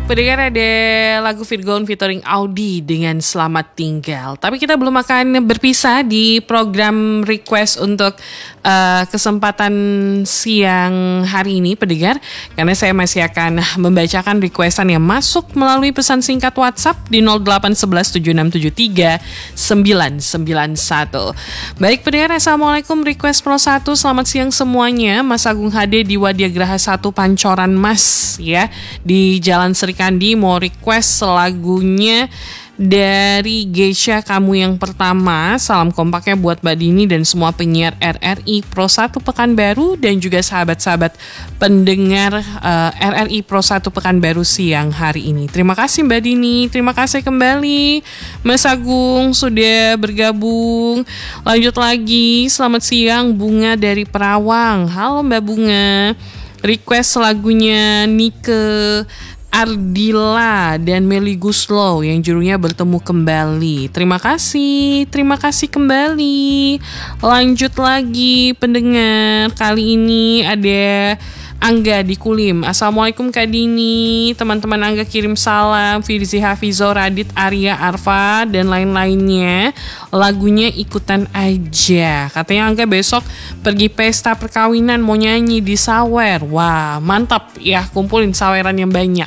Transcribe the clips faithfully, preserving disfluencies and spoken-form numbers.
pendengar, ada lagu Virgon featuring Audi dengan Selamat Tinggal. Tapi kita belum akan berpisah di program request untuk uh, kesempatan siang hari ini, pendengar. Karena saya masih akan membacakan requestan yang masuk melalui pesan singkat WhatsApp di nol delapan satu satu tujuh enam tujuh tiga sembilan sembilan satu. Baik pendengar, Assalamualaikum, request Pro satu, selamat siang semuanya. Mas Agung H D di Wadiagraha satu Pancoran Mas ya, di Jalan Serikandi, mau request lagunya dari Geisha, Kamu Yang Pertama. Salam kompaknya buat Mbak Dini dan semua penyiar R R I Pro satu Pekanbaru dan juga sahabat-sahabat pendengar uh, R R I Pro satu Pekanbaru siang hari ini. Terima kasih Mbak Dini, terima kasih kembali Mas Agung sudah bergabung. Lanjut lagi, selamat siang Bunga dari Perawang. Halo Mbak Bunga, request lagunya Nike Ardila dan Meli Guslow yang judulnya Bertemu Kembali. Terima kasih, terima kasih kembali. Lanjut lagi pendengar, kali ini ada Angga di Kulim. Assalamualaikum Kak Dini, teman-teman Angga kirim salam, Firzi Hafizo, Radit, Arya, Arfa, dan lain-lainnya. Lagunya Ikutan Aja. Katanya Angga besok pergi pesta perkawinan, mau nyanyi di sawer. Wah, mantap ya, kumpulin saweran yang banyak.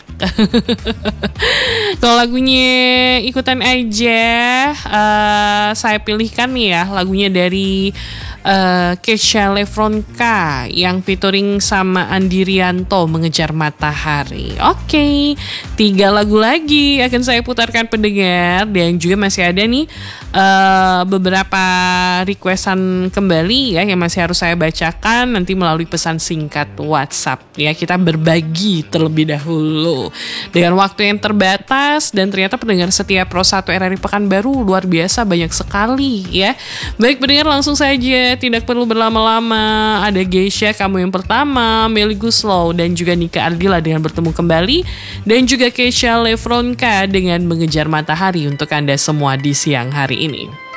Kalau lagunya Ikutan Aja, uh, saya pilihkan nih ya, lagunya dari uh, Kesha Lefronka yang featuring sama Andi Rianto, Mengejar Matahari. Oke, okay, tiga lagu lagi akan saya putarkan pendengar, dan juga masih ada nih uh, beberapa requestan kembali ya yang masih harus saya bacakan nanti melalui pesan singkat WhatsApp ya. Kita berbagi terlebih dahulu dengan waktu yang terbatas, dan ternyata pendengar setiap Pro satu R R I Pekanbaru luar biasa banyak sekali ya. Baik pendengar, langsung saja, tidak perlu berlama-lama. Ada Geisha, Kamu Yang Pertama, Meli Guslow, dan juga Nika Ardila dengan Bertemu Kembali, dan juga Kesha Lefronka dengan Mengejar Matahari untuk Anda semua di siang hari ini.